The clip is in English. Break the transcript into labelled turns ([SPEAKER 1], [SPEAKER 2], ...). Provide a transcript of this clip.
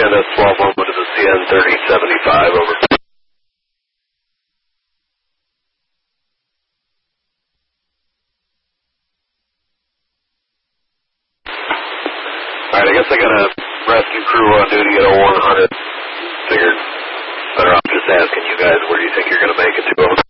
[SPEAKER 1] CNS 12 over to the CN 3075, over. Alright, I guess I got a rescue crew on duty at 0100. Figured better off just asking you guys where do you think you're going to make it to.